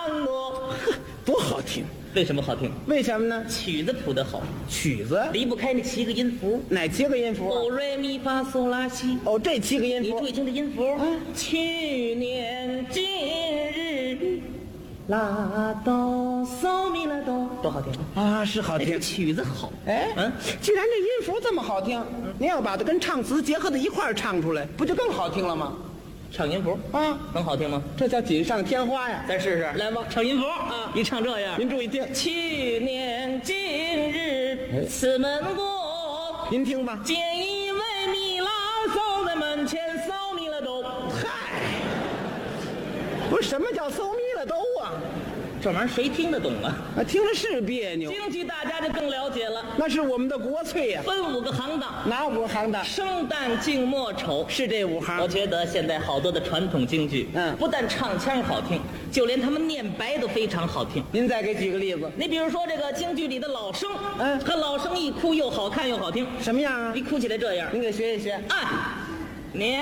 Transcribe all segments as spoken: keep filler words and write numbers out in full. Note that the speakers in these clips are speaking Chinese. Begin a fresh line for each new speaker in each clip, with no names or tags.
落。
多好听！
为什么好听？
为什么呢？
曲子谱得好，
曲子
离不开那七个音符。
哪七个音符？
哆来咪发嗦拉西。
哦，这七个音符。
你注意听这音符。
嗯，
去年今日拉哆嗦咪拉哆，多好听
啊！是好听，
曲子好。
哎，
嗯，
既然这音符这么好听，您要把它跟唱词结合在一块儿唱出来，不就更好听了吗？
唱音符
啊，
能好听吗？
这叫锦上添花呀！
咱试试，
来吧，
唱音符
啊！
一唱这样，
您注意听。
去年今日此门过，
您听吧。
见一位米拉走在门前，嗦咪了哆。
嗨，不是什么叫搜咪了都啊？
这玩意儿谁听得懂啊？
啊，听着是别扭。
京剧大家就更了解了，
那是我们的国粹呀、啊。
分五个行当，
哪五行当？
生旦净末丑
是这五行。
我觉得现在好多的传统京剧，
嗯，
不但唱腔好听，就连他们念白都非常好听。
您再给举个例子。
你比如说这个京剧里的老生，
嗯，
和老生一哭又好看又好听。
什么样啊？
一哭起来这样，
您给学一学。
啊，娘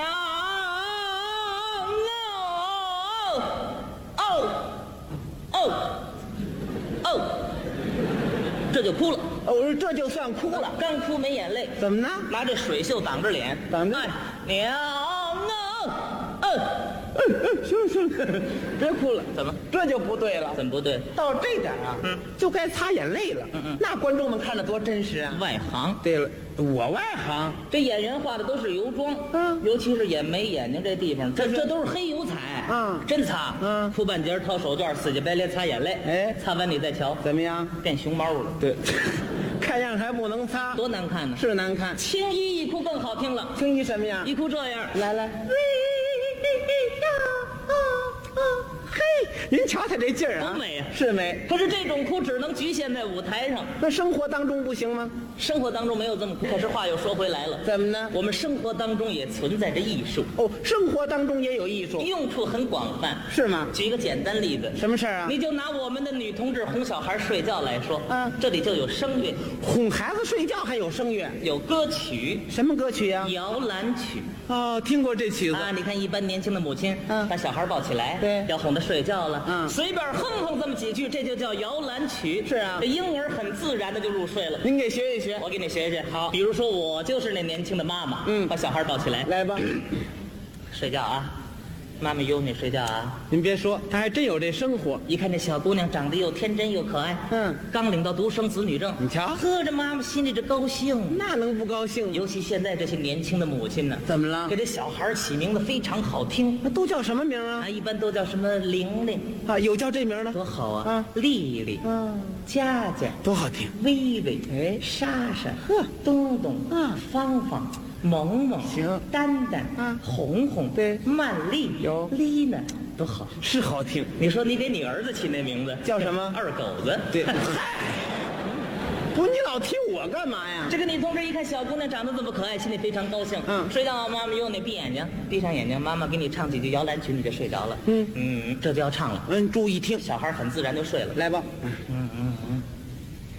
哦哦哦哦，这就哭了。
哦，这就算哭了。
干哭没眼泪，
怎么呢？
拿这水袖挡着脸，
挡着。
哎，娘哦哦，
嗯嗯，行行，别哭了。
怎么？
这就不对了。
怎么不对？
到这点啊，
嗯，
就该擦眼泪了。
嗯嗯，
那观众们看着多真实啊。
外行。
对了，我外行。
这演员画的都是油妆，
嗯，
尤其是眼眉眼睛这地方，这这都是黑油彩，
嗯，
真擦，
嗯，
哭半截掏手绢，死乞白咧擦眼泪，
哎，
擦完你再瞧，
怎么样？
变熊猫了。
对，看样还不能擦，
多难看呢。
是难看。
青衣一哭更好听了，
青衣什么样？
一哭这样，
来来。嘿，您瞧他这劲儿啊，
多美啊，
是美。
可是这种哭只能局限在舞台上，
那生活当中不行吗？
生活当中没有这么哭。可是话又说回来了，
怎么呢？
我们生活当中也存在着艺术。
哦，生活当中也有艺术，
用处很广泛，
是吗？
举个简单例子，
什么事儿啊？
你就拿我们的女同志哄小孩睡觉来说，
啊，
这里就有声乐，
哄孩子睡觉还有声乐，
有歌曲。
什么歌曲啊？
摇篮曲。
哦，听过这曲子
啊！你看一般年轻的母亲，
嗯，
把小孩抱起来，
对，
要哄他睡觉了，
嗯，
随便哼哼这么几句，这就叫摇篮曲。
是啊，
这婴儿很自然的就入睡了。
您给学一学，
我给你学一学。好，比如说我就是那年轻的妈妈，
嗯，
把小孩抱起来，
来吧，
睡觉啊。妈妈有你睡觉啊！
您别说，他还真有这生活。
一看这小姑娘长得又天真又可爱，
嗯，
刚领到独生子女证，
你瞧，
呵，这妈妈心里这高兴，
那能不高兴？
尤其现在这些年轻的母亲呢，
怎么了？
给这小孩起名字非常好听，
那都叫什么名啊？
啊，一般都叫什么玲玲
啊，有叫这名的，
多好啊！
啊，
丽丽，
嗯，
佳佳，
多好听。
微微，
哎，
莎莎，
呵，
东东，
啊，
芳芳。萌萌
行，
丹丹
啊，
红红
对，
曼丽
有
丽娜多好，
是好听。
你说你给你儿子起那名字
叫什么？
二狗子。
对，不是你老提我干嘛呀？
这个女同志一看小姑娘长得这么可爱，心里非常高兴。
嗯，
睡觉妈妈用那闭眼睛，闭上眼睛，妈妈给你唱几句摇篮曲，你就睡着了。
嗯
嗯，这就要唱了。
嗯，注意听，
小孩很自然就睡了。
来吧。
嗯。